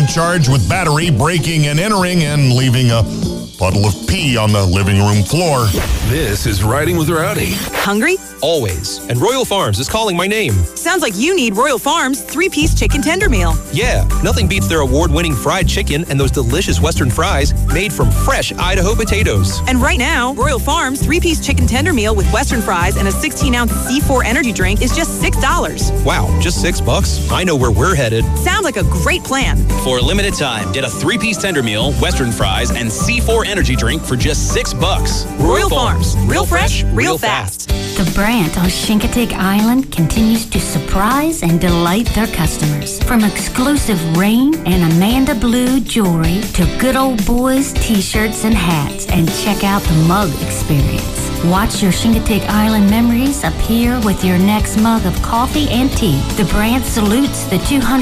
charged with battery, breaking and entering and leaving a puddle of pee on the living room floor. This is Riding with Rowdy. Hungry? Always. And Royal Farms is calling my name. Sounds like you need Royal Farms 3-piece chicken tender meal. Yeah, nothing beats their award-winning fried chicken and those delicious Western fries made from fresh Idaho potatoes. And right now, Royal Farms 3-piece chicken tender meal with Western fries and a 16-ounce C4 energy drink is just $6. Wow, just $6? I know where we're headed. Sounds like a great plan. For a limited time, get a 3-piece tender meal, Western fries, and C4 energy drink for just $6. Royal Farms. Real fresh, real fast. The Brandt on Chincoteague Island continues to surprise and delight their customers. From exclusive Rain and Amanda Blue jewelry to good old boys t-shirts and hats, and check out the mug experience. Watch your Chincoteague Island memories appear with your next mug of coffee and tea. The Brandt salutes the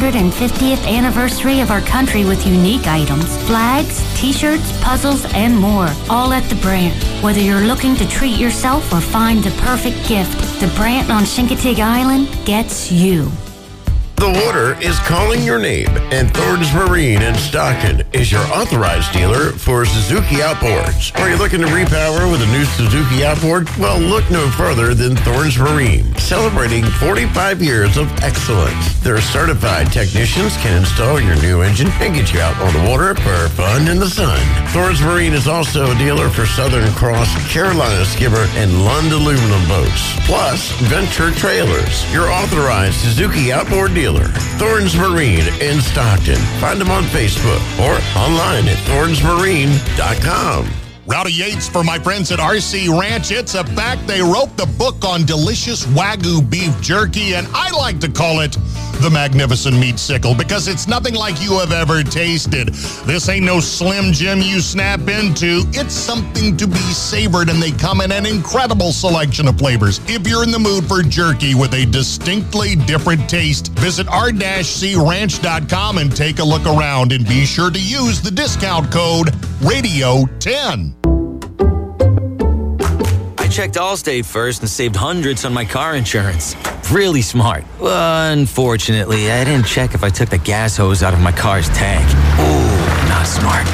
250th anniversary of our country with unique items, flags, t-shirts, puzzles, and more. All at the Brandt. Whether you're looking to treat yourself or find the perfect gift, the Brandt on Chincoteague Island gets you. The water is calling your name, and Thornton's Marine in Stockton is your authorized dealer for Suzuki outboards. Are you looking to repower with a new Suzuki outboard? Well, look no further than Thornton's Marine, celebrating 45 years of excellence. Their certified technicians can install your new engine and get you out on the water for fun in the sun. Thornton's Marine is also a dealer for Southern Cross, Carolina Skimmer, and Lund aluminum boats, plus Venture Trailers, your authorized Suzuki outboard dealer. Thornton's Marine in Stockton. Find them on Facebook or online at thorntonsmarine.com. Rowdy Yates for my friends at RC Ranch. It's a fact. They wrote the book on delicious Wagyu beef jerky, and I like to call it the Magnificent Meat Sickle because it's nothing like you have ever tasted. This ain't no Slim Jim you snap into. It's something to be savored, and they come in an incredible selection of flavors. If you're in the mood for jerky with a distinctly different taste, visit r-cranch.com and take a look around, and be sure to use the discount code RADIO10. I checked Allstate first and saved hundreds on my car insurance. Really smart. Unfortunately, I didn't check if I took the gas hose out of my car's tank. Ooh, not smart.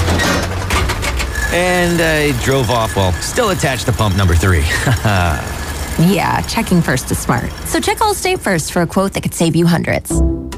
And I drove off while still attached to pump number 3. Yeah, checking first is smart. So check Allstate first for a quote that could save you hundreds.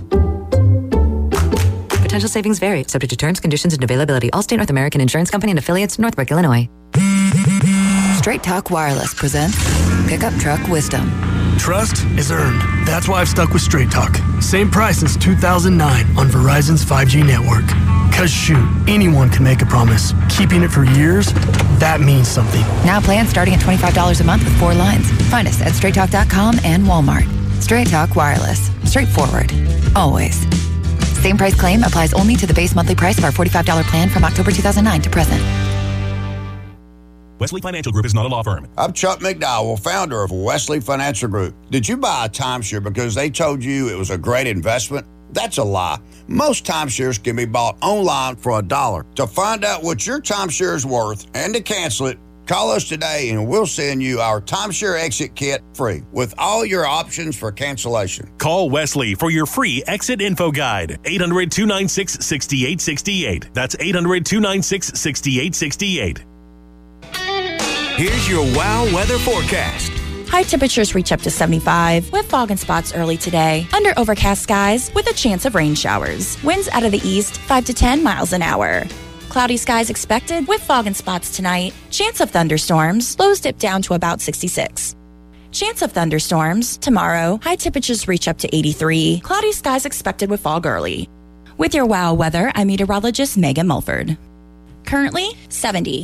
Potential savings vary, subject to terms, conditions, and availability. Allstate North American Insurance Company and affiliates, Northbrook, Illinois. Straight Talk Wireless presents Pickup Truck Wisdom. Trust is earned. That's why I've stuck with Straight Talk. Same price since 2009 on Verizon's 5G network. Cause shoot, anyone can make a promise. Keeping it for years, that means something. Now plans starting at $25 a month with 4 lines. Find us at straighttalk.com and Walmart. Straight Talk Wireless. Straightforward. Always. Same price claim applies only to the base monthly price of our $45 plan from October 2009 to present. Wesley Financial Group is not a law firm. I'm Chuck McDowell, founder of Wesley Financial Group. Did you buy a timeshare because they told you it was a great investment? That's a lie. Most timeshares can be bought online for $1. To find out what your timeshare is worth and to cancel it, call us today and we'll send you our timeshare exit kit free with all your options for cancellation. Call Wesley for your free exit info guide. 800-296-6868. That's 800-296-6868. Here's your WOW weather forecast. High temperatures reach up to 75 with fog and spots early today. Under overcast skies with a chance of rain showers. Winds out of the east 5 to 10 miles an hour. Cloudy skies expected with fog and spots tonight. Chance of thunderstorms. Lows dip down to about 66. Chance of thunderstorms tomorrow. High temperatures reach up to 83. Cloudy skies expected with fog early. With your WOW weather, I'm meteorologist Megan Mulford. Currently 70.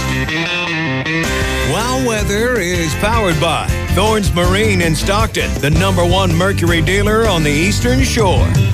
WOW Weather is powered by Thorns Marine in Stockton, the #1 Mercury dealer on the Eastern Shore.